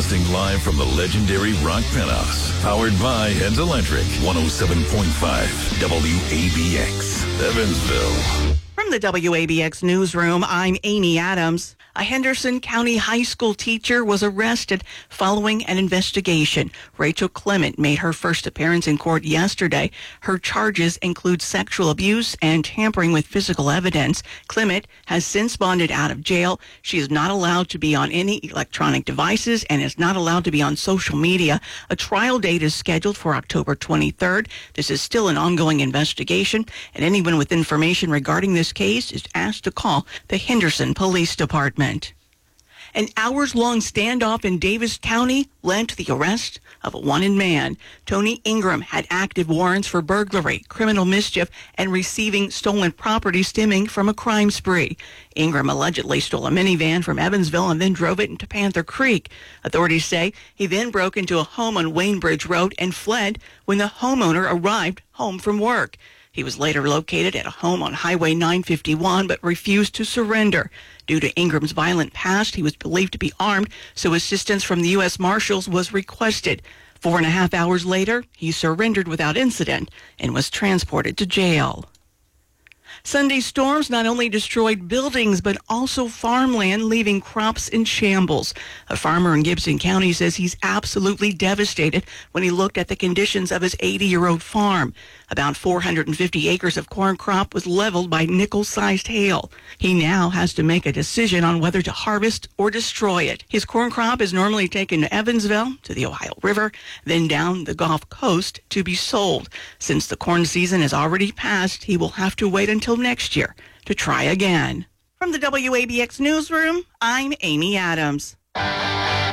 Broadcasting live from the legendary Rock Penthouse. Powered by Heads Electric, 107.5 WABX, Evansville. From the WABX newsroom, I'm Amy Adams. A Henderson County high school teacher was arrested following an investigation. Rachel Clement made her first appearance in court yesterday. Her charges include sexual abuse and tampering with physical evidence. Clement has since bonded out of jail. She is not allowed to be on any electronic devices and is not allowed to be on social media. A trial date is scheduled for October 23rd. This is still an ongoing investigation, and anyone with information regarding this case is asked to call the Henderson Police Department. An hours-long standoff in Davis County led to the arrest of a wanted man. Tony Ingram had active warrants for burglary, criminal mischief, and receiving stolen property stemming from a crime spree. Ingram allegedly stole a minivan from Evansville and then drove it into Panther Creek. Authorities say he then broke into a home on Waynebridge Road and fled when the homeowner arrived home from work. He was later located at a home on Highway 951 but refused to surrender. Due to Ingram's violent past, he was believed to be armed, so assistance from the U.S. Marshals was requested. 4.5 hours later, he surrendered without incident and was transported to jail. Sunday's storms not only destroyed buildings, but also farmland, leaving crops in shambles. A farmer in Gibson County says he's absolutely devastated when he looked at the conditions of his 80-year-old farm. About 450 acres of corn crop was leveled by nickel-sized hail. He now has to make a decision on whether to harvest or destroy it. His corn crop is normally taken to Evansville, to the Ohio River, then down the Gulf Coast to be sold. Since the corn season has already passed, he will have to wait until next year to try again. From the WABX newsroom, I'm Amy Adams.